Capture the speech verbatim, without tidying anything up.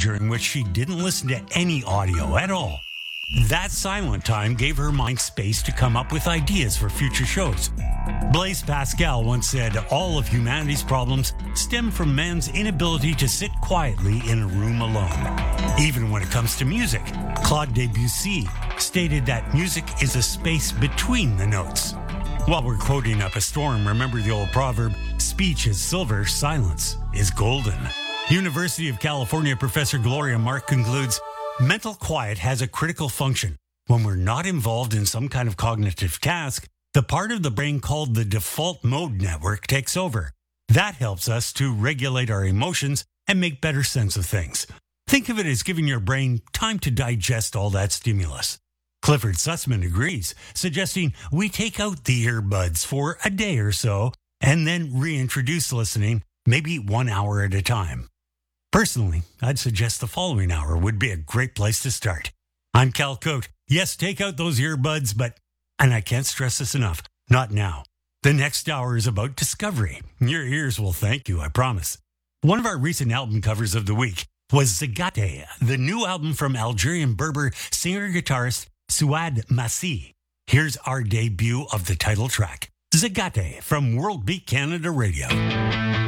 during which she didn't listen to any audio at all. That silent time gave her mind space to come up with ideas for future shows. Blaise Pascal once said, all of humanity's problems stem from man's inability to sit quietly in a room alone. Even when it comes to music, Claude Debussy stated that music is a space between the notes. While we're quoting up a storm, remember the old proverb, speech is silver, silence is golden. University of California professor Gloria Mark concludes, mental quiet has a critical function. When we're not involved in some kind of cognitive task, the part of the brain called the default mode network takes over. That helps us to regulate our emotions and make better sense of things. Think of it as giving your brain time to digest all that stimulus. Clifford Sussman agrees, suggesting we take out the earbuds for a day or so and then reintroduce listening, maybe one hour at a time. Personally, I'd suggest the following hour would be a great place to start. I'm Cal Cote. Yes, take out those earbuds, but, and I can't stress this enough, not now. The next hour is about discovery. Your ears will thank you, I promise. One of our recent album covers of the week was Zagate, the new album from Algerian Berber singer-guitarist Souad Massi. Here's our debut of the title track, Zagate, from World Beat Canada Radio.